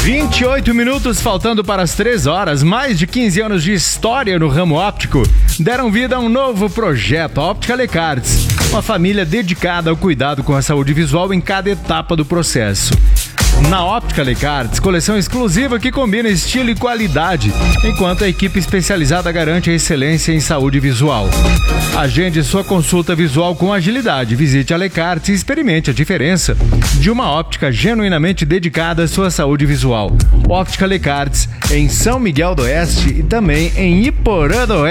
28 minutos faltando para as 3 horas, mais de 15 anos de história no ramo óptico deram vida a um novo projeto, a Óptica Lecartes, uma família dedicada ao cuidado com a saúde visual em cada etapa do processo. Na Óptica Lecartes, coleção exclusiva que combina estilo e qualidade, enquanto a equipe especializada garante a excelência em saúde visual. Agende sua consulta visual com agilidade. Visite a Lecartes e experimente a diferença de uma óptica genuinamente dedicada à sua saúde visual. Óptica Lecartes, em São Miguel do Oeste e também em Iporã do Oeste.